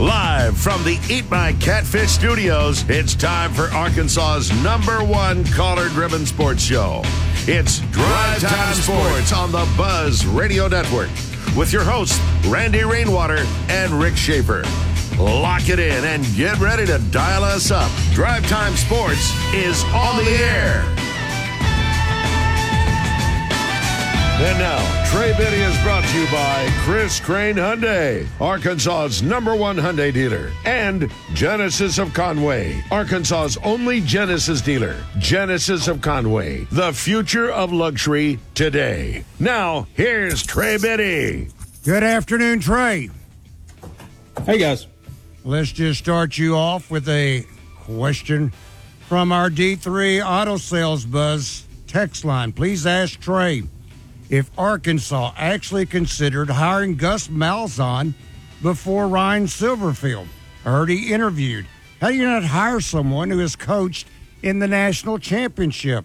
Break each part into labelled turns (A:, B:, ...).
A: Live from the Eat My Catfish studios, it's time for Arkansas's #1 collar-driven sports show. It's Drive Time Sports on the Buzz Radio Network with your hosts, Randy Rainwater and Rick Schaefer. Lock it in and get ready to dial us up. Drive Time Sports is on the air. And now, Trey Biddy is brought to you by Chris Crane Hyundai, Arkansas's #1 Hyundai dealer, and Genesis of Conway, Arkansas's only Genesis dealer. Genesis of Conway, the future of luxury today. Now, here's Trey Biddy.
B: Good afternoon, Trey.
C: Hey, guys.
B: Let's just start you off with a question from our D3 Auto Sales Buzz text line. Please ask Trey if Arkansas actually considered hiring Gus Malzahn before Ryan Silverfield. I heard he interviewed. How do you not hire someone who has coached in the national championship?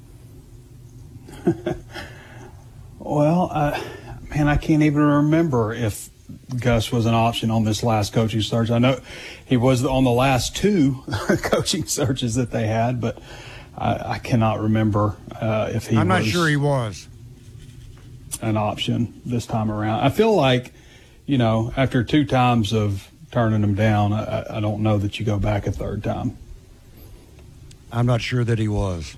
C: Well, I can't even remember if Gus was an option on this last coaching search. I know he was on the last two coaching searches that they had, but I cannot remember if he was.
B: I'm not sure he was
C: an option this time around. I feel like, after 2 times of turning him down, I don't know that you go back a third time.
B: I'm not sure that he was.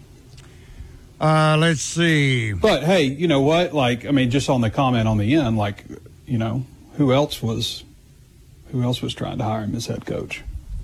B: Let's see.
C: But, hey, you know what? Just on the comment on the end, who else was trying to hire him as head coach?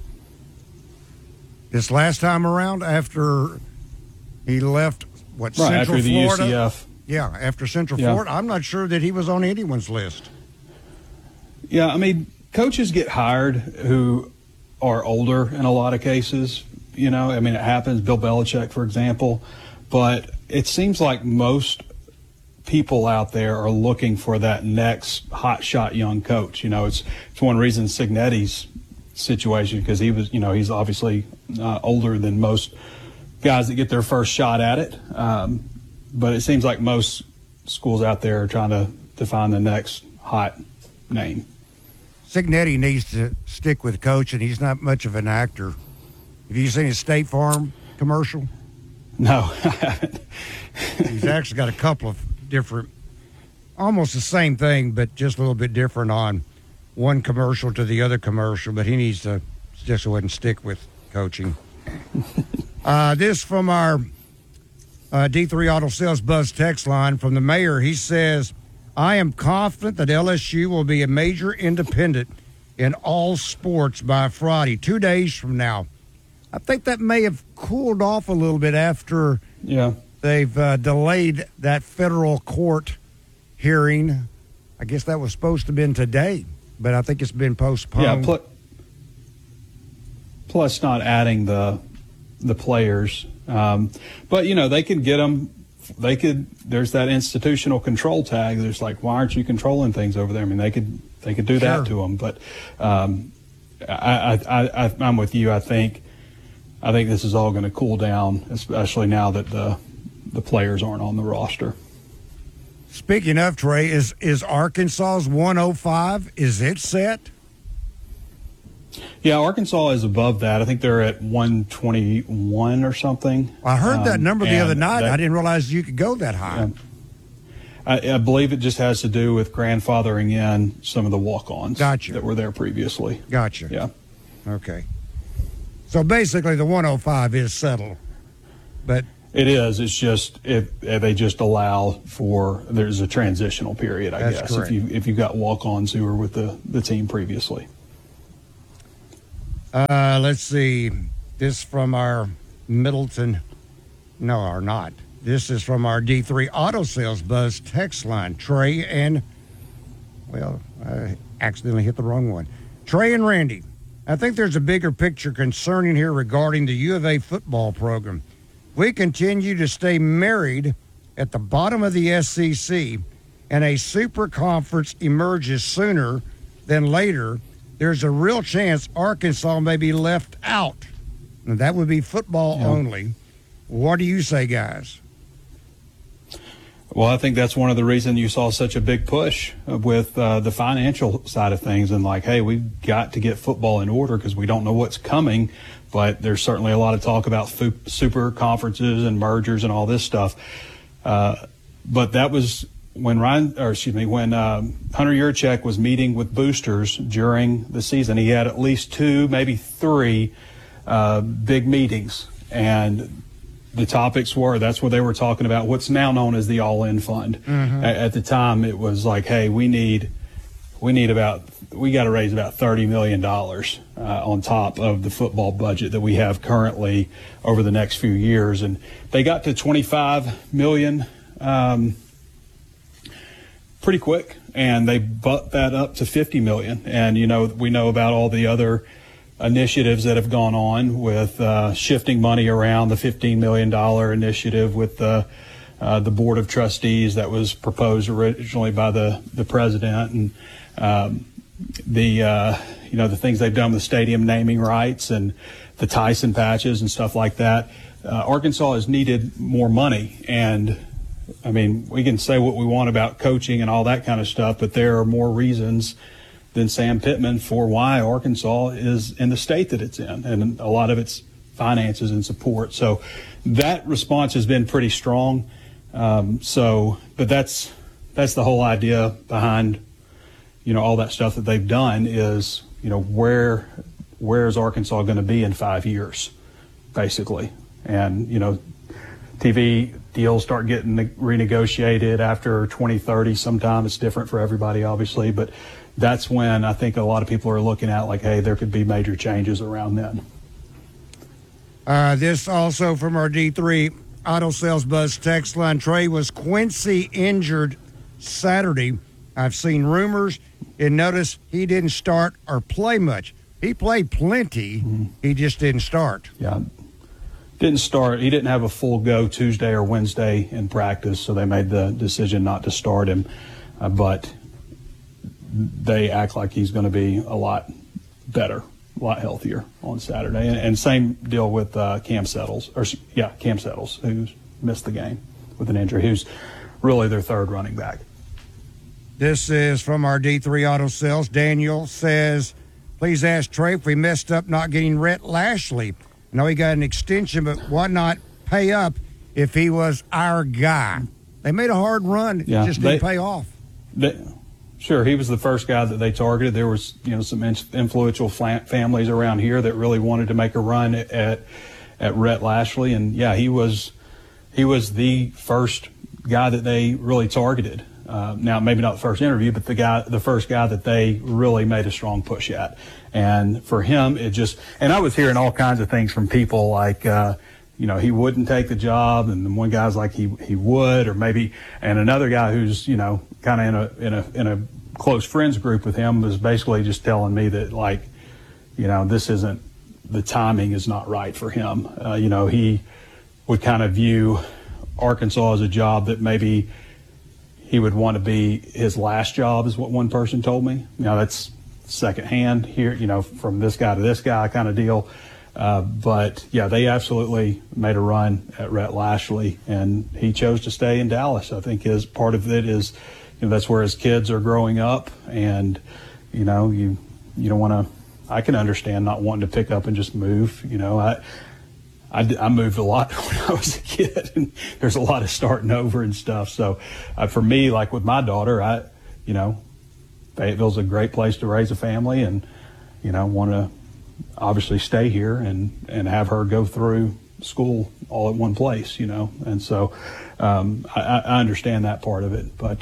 B: This last time around, after he left, Central
C: after the
B: Florida?
C: UCF.
B: Yeah, after Central Florida, I'm not sure that he was on anyone's list.
C: Yeah, coaches get hired who are older in a lot of cases. It happens. Bill Belichick, for example. But it seems like most people out there are looking for that next hotshot young coach. It's one reason Cignetti's situation, because he was, he's obviously older than most guys that get their first shot at it. But it seems like most schools out there are trying to find the next hot name.
B: Cignetti needs to stick with coaching. He's not much of an actor. Have you seen his State Farm commercial?
C: No, I haven't.
B: He's actually got a couple of different, almost the same thing, but just a little bit different on one commercial to the other commercial. But he needs to just go ahead and stick with coaching. This from our D3 Auto Sales Buzz text line from the mayor. He says, I am confident that LSU will be a major independent in all sports by Friday, 2 days from now. I think that may have cooled off a little bit after they've delayed that federal court hearing. I guess that was supposed to have been today, but I think it's been postponed.
C: Yeah, plus not adding the players. But, they could get them. There's that institutional control tag. There's why aren't you controlling things over there? they could do that to them. But I'm with you. I think this is all going to cool down, especially now that the players aren't on the roster.
B: Speaking of, Trey, is Arkansas's 105, is it set?
C: Yeah, Arkansas is above that. I think they're at 121 or something.
B: I heard that number the other night. I didn't realize you could go that high.
C: I believe it just has to do with grandfathering in some of the walk-ons that were there previously.
B: Gotcha.
C: Yeah.
B: Okay. So basically the 105 is settled. But
C: it is. It's just if they just allow for – there's a transitional period, I guess,
B: correct.
C: if you've got walk-ons who were with the team previously.
B: Let's see. This from our Middleton. No, our not. This is from our D3 Auto Sales Buzz text line. Trey and, I accidentally hit the wrong one. Trey and Randy, I think there's a bigger picture concerning here regarding the U of A football program. We continue to stay married at the bottom of the SEC and a super conference emerges sooner than later, there's a real chance Arkansas may be left out. And that would be football only. What do you say, guys?
C: Well, I think that's one of the reasons you saw such a big push with the financial side of things, and like, hey, we've got to get football in order because we don't know what's coming. But there's certainly a lot of talk about super conferences and mergers and all this stuff. But that was when Hunter Yurachek was meeting with boosters during the season. He had at least 2, maybe 3 big meetings, and the topics were, that's what they were talking about, what's now known as the All-In Fund. Mm-hmm. At the time, it was like, hey, we got to raise about $30 million on top of the football budget that we have currently over the next few years. And they got to $25 million pretty quick, and they bumped that up to $50 million. And, we know about all the other initiatives that have gone on with shifting money around, the $15 million initiative with the Board of Trustees that was proposed originally by the president, and the things they've done with stadium naming rights and the Tyson patches and stuff like that. Arkansas has needed more money, and I mean, we can say what we want about coaching and all that kind of stuff, but there are more reasons than Sam Pittman for why Arkansas is in the state that it's in, and a lot of it's finances and support. So that response has been pretty strong. But that's the whole idea behind, all that stuff that they've done is, where is Arkansas going to be in 5 years, basically. And, TV deals start getting renegotiated after 2030 sometime. It's different for everybody, obviously, but that's when I think a lot of people are looking at like, hey, there could be major changes around then.
B: This also from our D3 Auto Sales Buzz text line. Trey, was Quincy injured Saturday? I've seen rumors, and notice he didn't start or play much. He played plenty. Mm-hmm. He just didn't start.
C: Yeah, didn't start. He didn't have a full go Tuesday or Wednesday in practice, so they made the decision not to start him. But they act like he's going to be a lot better, a lot healthier on Saturday. And same deal with Cam Settles, who's missed the game with an injury, who's really their third running back.
B: This is from our D3 Auto Sales. Daniel says, please ask Trey if we messed up not getting Rhett Lashley. I know he got an extension, but why not pay up if he was our guy? They made a hard run. It just didn't pay off.
C: Sure, he was the first guy that they targeted. There was, some influential families around here that really wanted to make a run at Rhett Lashley, and he was the first guy that they really targeted. Now, maybe not the first interview, but the first guy that they really made a strong push at. And for him, and I was hearing all kinds of things from people like, he wouldn't take the job, and then one guy's like he would, or maybe, and another guy who's kind of in a close friends group with him was basically just telling me that this isn't, the timing is not right for him. He would kind of view Arkansas as a job that maybe he would want to be his last job, is what one person told me. That's secondhand here, from this guy to this guy kind of deal. But they absolutely made a run at Rhett Lashley, and he chose to stay in Dallas. I think part of it is, that's where his kids are growing up, and you don't want to. I can understand not wanting to pick up and just move. I moved a lot when I was a kid, and there's a lot of starting over and stuff. So for me, like with my daughter, Fayetteville's a great place to raise a family, and want to obviously stay here and have her go through school all at one place, and so I understand that part of it, but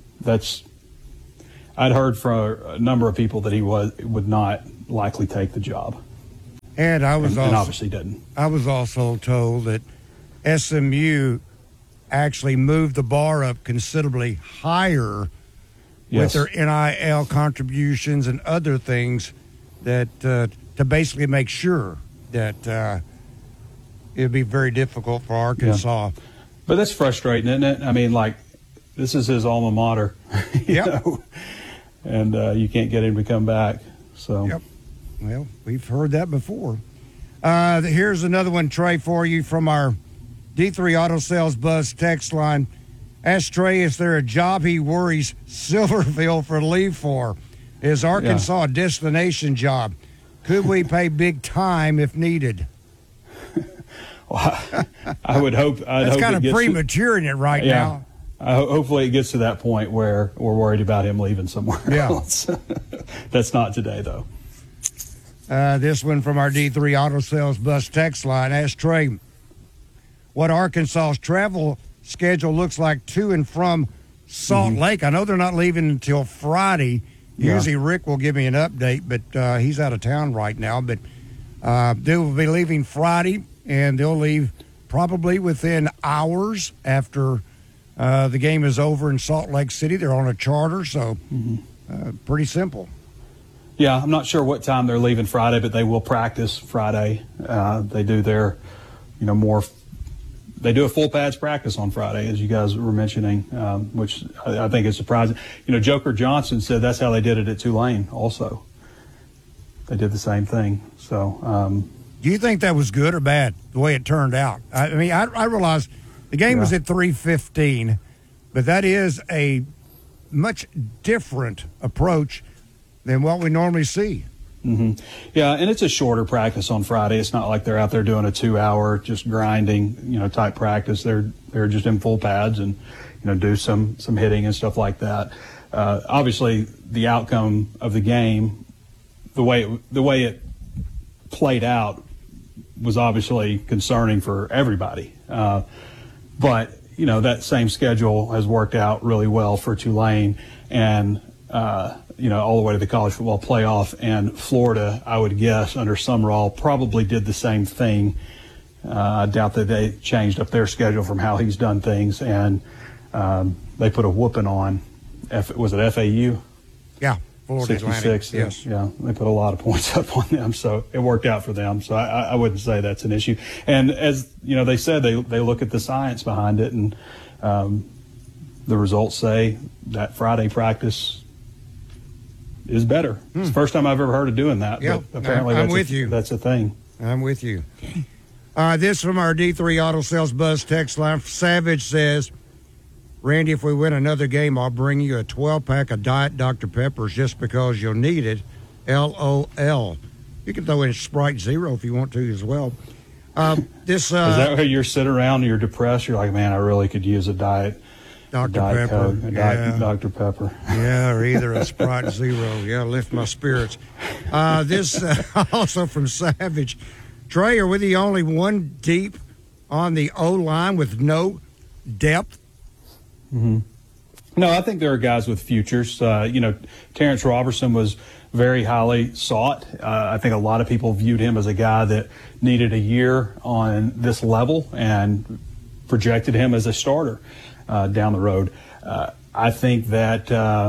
C: I'd heard from a number of people that he would not likely take the job,
B: and
C: obviously didn't.
B: I was also told that SMU actually moved the bar up considerably higher with their NIL contributions and other things that to basically make sure that it'd be very difficult for Arkansas.
C: Yeah. But that's frustrating, isn't it? I mean, this is his alma mater, and you can't get him to come back. So,
B: yep. Well, we've heard that before. Here's another one, Trey, for you from our D3 Auto Sales Buzz text line. Ask Trey, is there a job he worries Silverfield for leave for? Is Arkansas a destination job? Could we pay big time if needed?
C: Well, I would hope.
B: That's kind of premature in it right now.
C: Hopefully it gets to that point where we're worried about him leaving somewhere else. That's not today, though.
B: This one from our D3 Auto Sales Bus text line. Ask Trey what Arkansas's travel schedule looks like to and from Salt Lake. I know they're not leaving until Friday. Usually Rick will give me an update, but he's out of town right now. But they will be leaving Friday, and they'll leave probably within hours after the game is over in Salt Lake City. They're on a charter, so pretty simple.
C: Yeah, I'm not sure what time they're leaving Friday, but they will practice Friday. They do their, they do a full pads practice on Friday, as you guys were mentioning, which I think is surprising. Joker Johnson said that's how they did it at Tulane also. They did the same thing. So,
B: do you think that was good or bad, the way it turned out? I realized the game was at 3:15, but that is a much different approach than what we normally see.
C: Yeah, and it's a shorter practice on Friday. It's not like they're out there doing a 2-hour just grinding, type practice. They're just in full pads and, do some hitting and stuff like that. Obviously, the outcome of the game, the way it played out, was obviously concerning for everybody. But that same schedule has worked out really well for Tulane and, all the way to the college football playoff. And Florida, I would guess, under Summerall, probably did the same thing. I doubt that they changed up their schedule from how he's done things. And they put a whooping on, was it FAU?
B: Yeah, Florida
C: 66.
B: Atlantic. Yes.
C: Yeah, they put a lot of points up on them. So it worked out for them. So I wouldn't say that's an issue. And as, they said, they look at the science behind it. And the results say that Friday practice is better. It's the first time I've ever heard of doing that.
B: Yeah,
C: but apparently that's a thing.
B: I'm with you. This from our D3 Auto Sales Buzz text line. Savage says, Randy, if we win another game, I'll bring you a 12-pack of Diet Dr. Peppers just because you'll need it. LOL. You can throw in Sprite Zero if you want to as well. Is
C: that where you're sitting around and you're depressed? You're like, man, I really could use a Diet
B: Dr. Pepper.
C: Dr. Pepper.
B: Yeah, or either a Sprite Zero. Yeah, lift my spirits. This also from Savage. Trey, are we the only one deep on the O-line with no depth?
C: No, I think there are guys with futures. Terrence Robertson was very highly sought. I think a lot of people viewed him as a guy that needed a year on this level and projected him as a starter down the road. I think that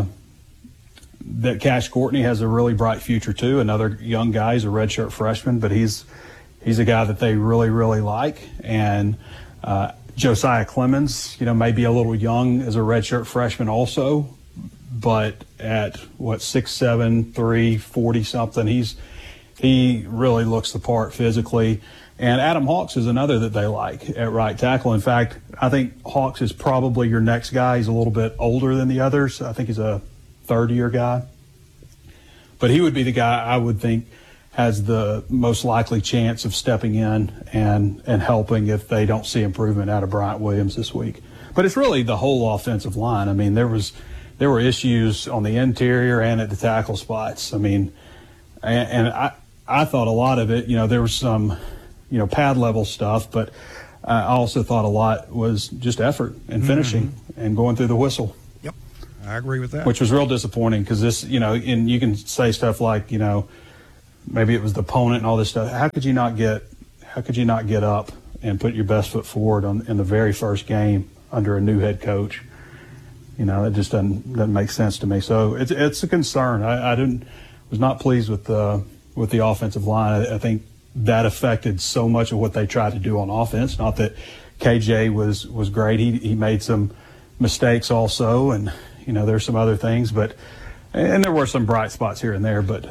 C: Cash Courtney has a really bright future too. Another young guy. He's a redshirt freshman, but he's a guy that they really, really like. And Josiah Clemens, may be a little young as a redshirt freshman also, but at 6'7", 340 something, he really looks the part physically. And Adam Hawks is another that they like at right tackle. In fact, I think Hawks is probably your next guy. He's a little bit older than the others. I think he's a third-year guy. But he would be the guy I would think has the most likely chance of stepping in and helping if they don't see improvement out of Bryant Williams this week. But it's really the whole offensive line. I mean, there were issues on the interior and at the tackle spots. I mean, and I thought a lot of it, there was some – pad level stuff, but I also thought a lot was just effort and finishing and going through the whistle.
B: Yep, I agree with that.
C: Which was real disappointing because this, and you can say stuff like, maybe it was the opponent and all this stuff. How could you not get up and put your best foot forward in the very first game under a new head coach? It just doesn't make sense to me. So it's a concern. I was not pleased with the offensive line. I think that affected so much of what they tried to do on offense. Not that KJ was great. He made some mistakes also, and there's some other things, but and there were some bright spots here and there, but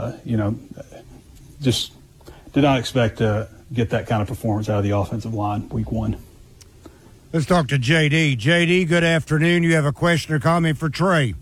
C: just did not expect to get that kind of performance out of the offensive line week one.
B: Let's talk to JD. JD, good afternoon. You have a question or comment for Trey?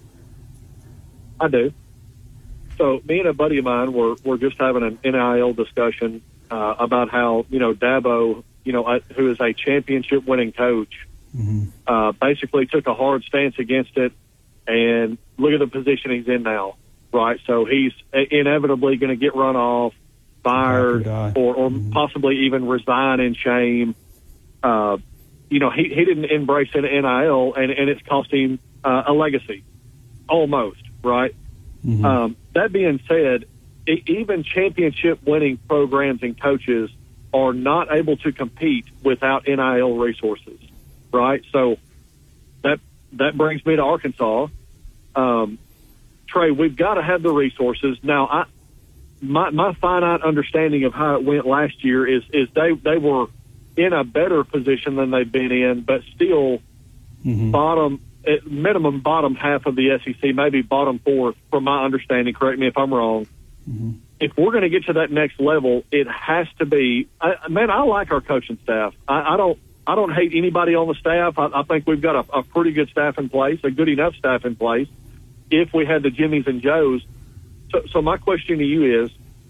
D: I do. So me and a buddy of mine were just having an NIL discussion about how, Dabo, who is a championship-winning coach, basically took a hard stance against it, and look at the position he's in now, right? So he's inevitably going to get run off, fired, or possibly even resign in shame. He didn't embrace an NIL, and it's cost him a legacy, almost, right? That being said, even championship-winning programs and coaches are not able to compete without NIL resources, right? So that brings me to Arkansas. Trey, we've got to have the resources. Now, my finite understanding of how it went last year is they were in a better position than they've been in, but still at minimum bottom half of the SEC, maybe bottom fourth, from my understanding. Correct me if I'm wrong. If we're going to get to that next level, it has to be. I like our coaching staff. I don't hate anybody on the staff. I think we've got a pretty good staff in place, a good enough staff in place. If we had the Jimmies and Joes, so my question to you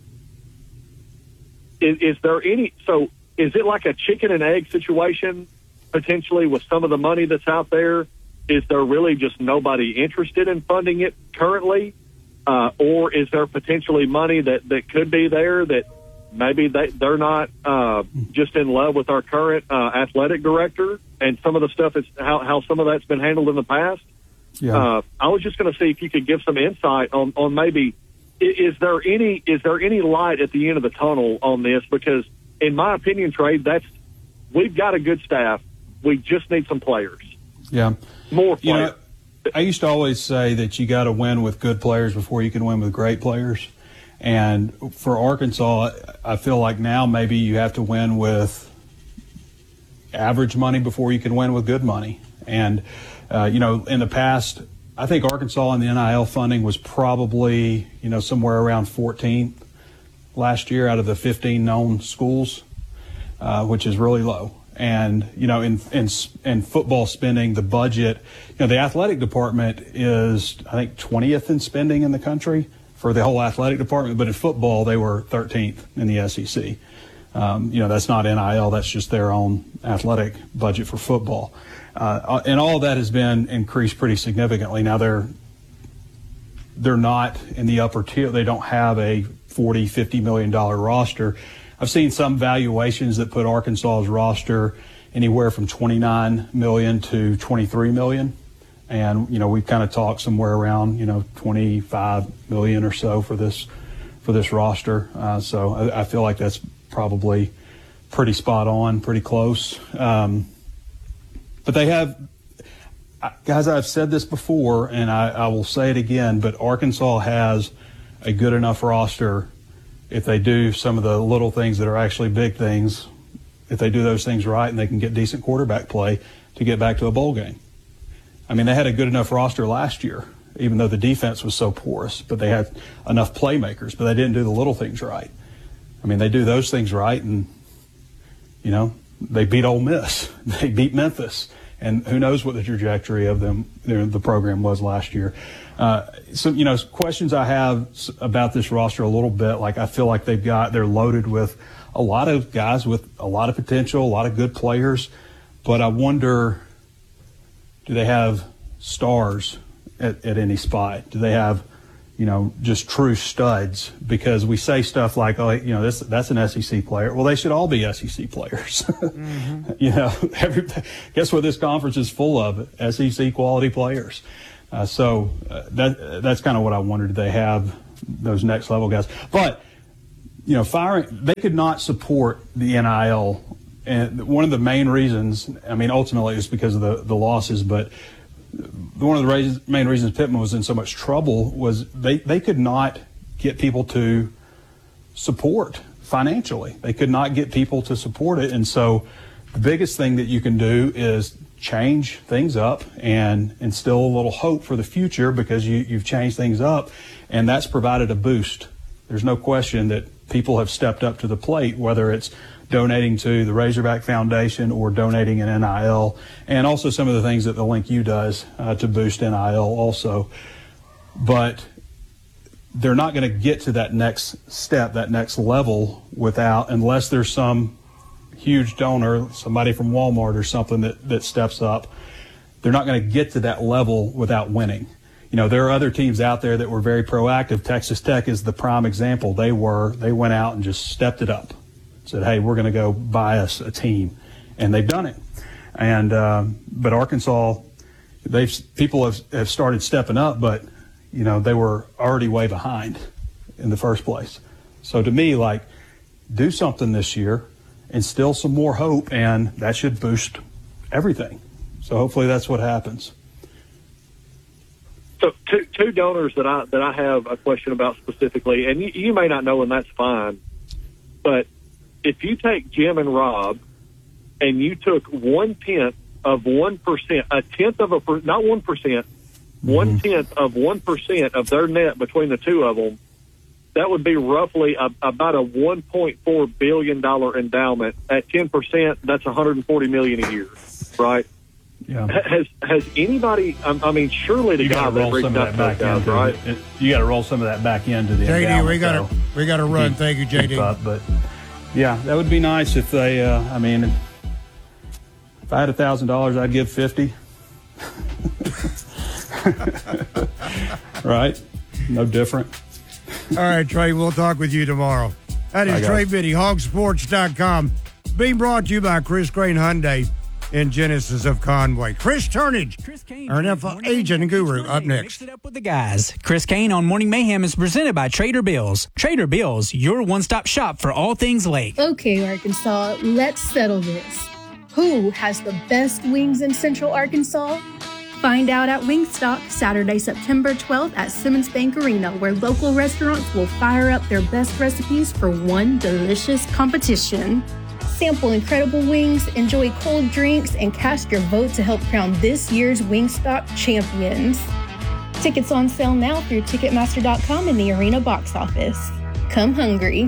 D: is there any? So is it like a chicken and egg situation potentially with some of the money that's out there? Is there really just nobody interested in funding it currently? Or is there potentially money that could be there that maybe they're not just in love with our current athletic director and some of the stuff is how some of that's been handled in the past? Yeah. I was just going to see if you could give some insight on maybe is there any light at the end of the tunnel on this? Because in my opinion, Trey, we've got a good staff. We just need some players.
C: Yeah.
D: More players.
C: I used to always say that you got to win with good players before you can win with great players. And for Arkansas, I feel like now maybe you have to win with average money before you can win with good money. And, in the past, I think Arkansas in the NIL funding was probably, somewhere around 14th last year out of the 15 known schools, which is really low. And, in football spending, the budget, the athletic department is, I think, 20th in spending in the country for the whole athletic department. But in football, they were 13th in the SEC. That's not NIL. That's just their own athletic budget for football. And all of that has been increased pretty significantly. Now, they're not in the upper tier. They don't have a $40, $50 million roster. I've seen some valuations that put Arkansas's roster anywhere from $29 million to $23 million. And, we've kind of talked somewhere around, $25 million or so for this roster. So I feel like that's probably pretty spot on, pretty close. But they have, guys, I've said this before, and I will say it again, but Arkansas has a good enough roster if they do some of the little things that are actually big things, if they do those things right and they can get decent quarterback play to get back to a bowl game. I mean, they had a good enough roster last year, even though the defense was so porous, but they had enough playmakers, but they didn't do the little things right. I mean, they do those things right, and, they beat Ole Miss. They beat Memphis. And who knows what the trajectory of the program was last year. So, questions I have about this roster a little bit, like I feel like they're loaded with a lot of guys with a lot of potential, a lot of good players. But I wonder, do they have stars at any spot? Do they have, just true studs? Because we say stuff like, that's an SEC player. Well, they should all be SEC players. Guess what this conference is full of? SEC quality players. So that's kind of what I wondered. Do they have those next level guys? But, they could not support the NIL. And one of the main reasons, ultimately it's because of the losses, but one of the main reasons Pittman was in so much trouble was they could not get people to support financially. They could not get people to support it. And so the biggest thing that you can do is change things up and instill a little hope for the future, because you've changed things up, and that's provided a boost. There's no question that people have stepped up to the plate, whether it's donating to the Razorback Foundation or donating an NIL, and also some of the things that the Link U does to boost NIL also. But they're not going to get to that next step, that next level, unless there's some huge donor, somebody from Walmart or something that steps up. They're not going to get to that level without winning. There are other teams out there that were very proactive. Texas Tech is the prime example. They went out and just stepped it up. Said, hey, we're going to go buy us a team. And they've done it. And but Arkansas, people have started stepping up, but, they were already way behind in the first place. So to me, do something this year, instill some more hope, and that should boost everything. So hopefully that's what happens.
D: So two donors that I have a question about specifically, and you may not know, and that's fine, but if you take Jim and Rob and you took 1/10 of 1%, a tenth of not 1%, 1/10 of 1% of their net between the two of them, that would be roughly about a $1.4 billion endowment. At 10%, that's $140 million a year, right?
C: Yeah.
D: Has anybody? I mean, surely the guy that reached out to those guys, right?
C: You got to roll some of that back into the
B: JD,
C: endowment.
B: we got to run. Thank you, JD.
C: But yeah, that would be nice if they. If I had $1,000, I'd give 50. Right? No different.
B: All right, Trey, we'll talk with you tomorrow. That is Trey Biddy, hogsports.com. Being brought to you by Chris Crane Hyundai in Genesis of Conway. Chris Turnage, our NFL agent and guru, up next.
E: Mix it up with the guys. Chris Kane on Morning Mayhem is presented by Trader Bills. Trader Bills, your one-stop shop for all things lake.
F: Okay, Arkansas, let's settle this. Who has the best wings in Central Arkansas? Find out at Wingstop Saturday, September 12th at Simmons Bank Arena, where local restaurants will fire up their best recipes for one delicious competition. Sample incredible wings, enjoy cold drinks, and cast your vote to help crown this year's Wingstop champions. Tickets on sale now through Ticketmaster.com and the Arena box office. Come hungry.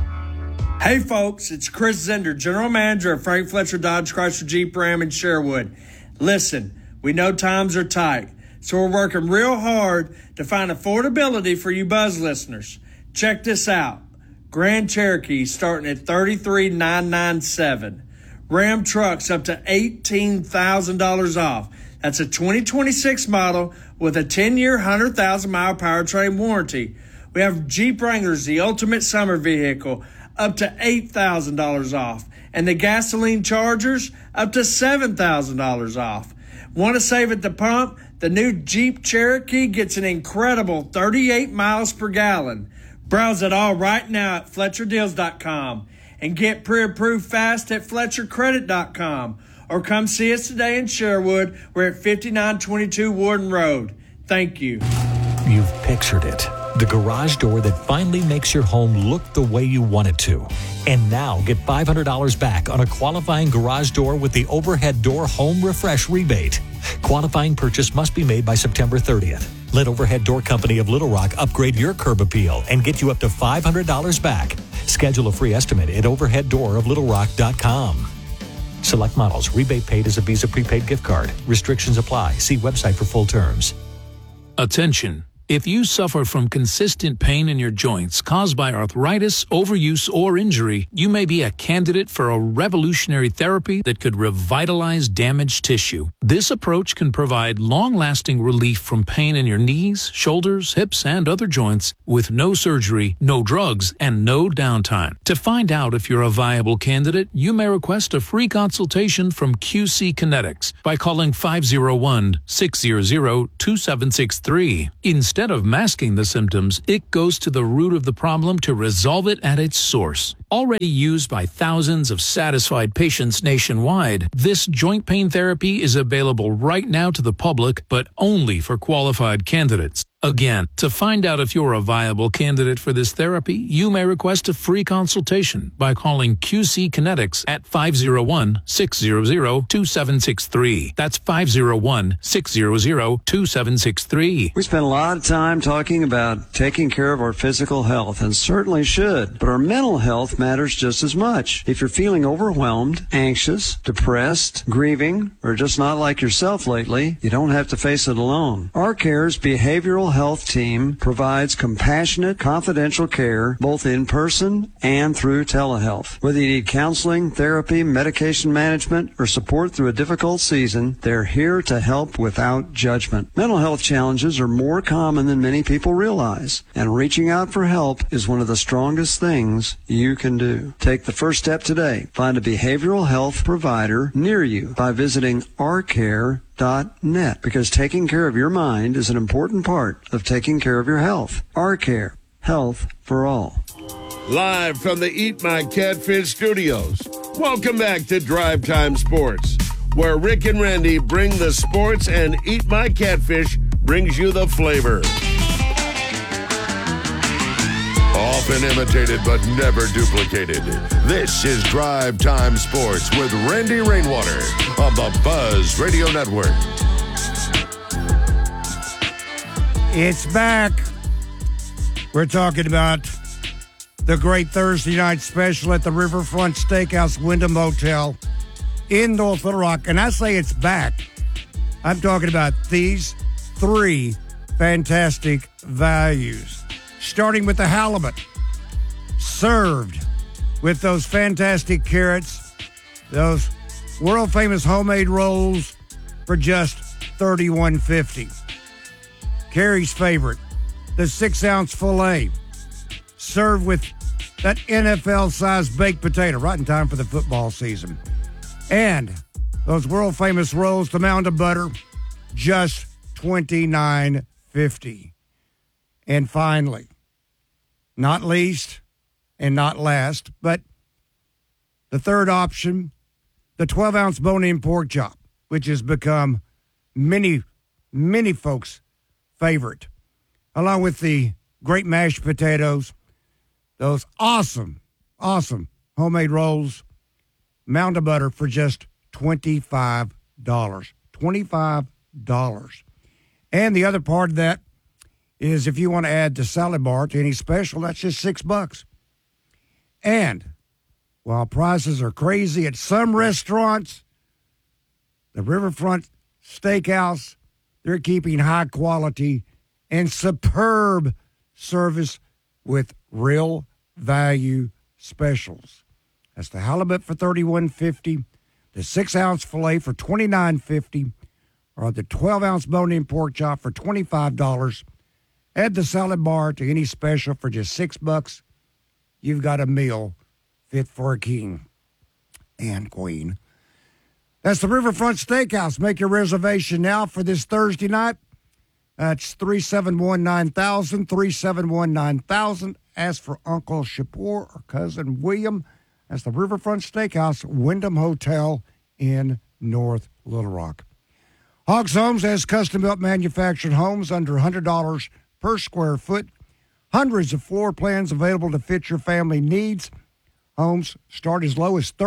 G: Hey folks, it's Chris Zender, General Manager of Frank Fletcher Dodge Chrysler Jeep Ram in Sherwood. Listen, we know times are tight, so we're working real hard to find affordability for you Buzz listeners. Check this out. Grand Cherokee starting at $33,997. Ram trucks up to $18,000 off. That's a 2026 model with a 10-year, 100,000-mile powertrain warranty. We have Jeep Wranglers, the ultimate summer vehicle, up to $8,000 off. And the gasoline Chargers, up to $7,000 off. Want to save at the pump? The new Jeep Cherokee gets an incredible 38 miles per gallon. Browse it all right now at FletcherDeals.com and get pre-approved fast at FletcherCredit.com. Or come see us today in Sherwood. We're at 5922 Warden Road. Thank you.
H: You've pictured it. The garage door that finally makes your home look the way you want it to. And now get $500 back on a qualifying garage door with the Overhead Door Home Refresh rebate. Qualifying purchase must be made by September 30th. Let Overhead Door Company of Little Rock upgrade your curb appeal and get you up to $500 back. Schedule a free estimate at overheaddooroflittlerock.com. Select models. Rebate paid as a Visa prepaid gift card. Restrictions apply. See website for full terms.
I: Attention. If you suffer from consistent pain in your joints caused by arthritis, overuse, or injury, you may be a candidate for a revolutionary therapy that could revitalize damaged tissue. This approach can provide long-lasting relief from pain in your knees, shoulders, hips, and other joints with no surgery, no drugs, and no downtime. To find out if you're a viable candidate, you may request a free consultation from QC Kinetics by calling 501-600-2763. Instead of masking the symptoms, it goes to the root of the problem to resolve it at its source. Already used by thousands of satisfied patients nationwide, this joint pain therapy is available right now to the public, but only for qualified candidates. Again, to find out if you're a viable candidate for this therapy, you may request a free consultation by calling QC Kinetics at 501-600-2763. That's 501-600-2763.
J: We spend a lot of time talking about taking care of our physical health, and certainly should, but our mental health matters just as much. If you're feeling overwhelmed, anxious, depressed, grieving, or just not like yourself lately, you don't have to face it alone. R-Care's behavioral health team provides compassionate, confidential care both in person and through telehealth. Whether you need counseling, therapy, medication management, or support through a difficult season, they're here to help without judgment. Mental health challenges are more common than many people realize, and reaching out for help is one of the strongest things you can do. Take the first step today. Find a behavioral health provider near you by visiting rcare.net, because taking care of your mind is an important part of taking care of your health. R-Care, health for all.
A: Live from the Eat My Catfish studios. Welcome back to Drive Time Sports, where Rick and Randy bring the sports and Eat My Catfish brings you the flavor. Often imitated but never duplicated. This is Drive Time Sports with Randy Rainwater on the Buzz Radio Network.
B: It's back. We're talking about the great Thursday night special at the Riverfront Steakhouse Wyndham Hotel in North Little Rock. And I say it's back. I'm talking about these three fantastic values. Starting with the halibut, served with those fantastic carrots, those world-famous homemade rolls for just $31.50. Carrie's favorite, the 6-ounce filet, served with that NFL-sized baked potato, right in time for the football season. And those world-famous rolls, the Mound of Butter, just $29.50. And finally, not least and not last, but the third option, the 12-ounce bone-in pork chop, which has become many folks' favorite, along with the great mashed potatoes, those awesome homemade rolls, Mound of Butter for just $25. $25. And the other part of that is if you want to add the salad bar to any special, that's just $6. And while prices are crazy at some restaurants, the Riverfront Steakhouse, they're keeping high quality and superb service with real value specials. That's the halibut for $31.50, the 6-ounce filet for $29.50, or the 12-ounce bone-in pork chop for $25. Add the salad bar to any special for just $6. You've got a meal fit for a king and queen. That's the Riverfront Steakhouse. Make your reservation now for this Thursday night. That's 371-9000, 371-9000. Ask for Uncle Shapur or Cousin William. That's the Riverfront Steakhouse, Wyndham Hotel in North Little Rock. Hogs Homes has custom-built manufactured homes under $100 per square foot. Hundreds of floor plans available to fit your family needs. Homes start as low as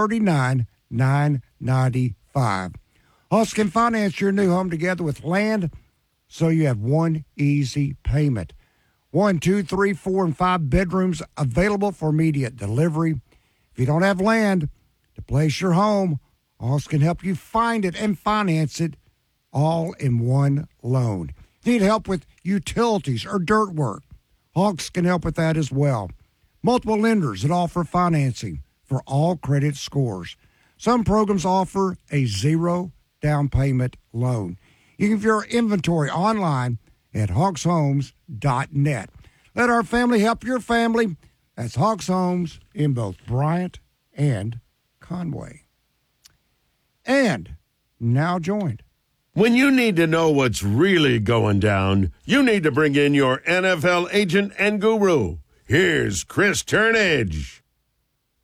B: $39,995. Hogs can finance your new home together with land, so you have one easy payment. 1, 2, 3, 4, and 5 bedrooms available for immediate delivery. If you don't have land to place your home, Hogs can help you find it and finance it all in one loan. Need help with utilities or dirt work? Hogs can help with that as well. Multiple lenders that offer financing for all credit scores. Some programs offer a 0 down payment loan. You can view our inventory online at hogshomes.net. Let our family help your family. That's Hogs Homes in both Bryant and Conway. And now joined.
A: When you need to know what's really going down, you need to bring in your NFL agent and guru. Here's Chris Turnage.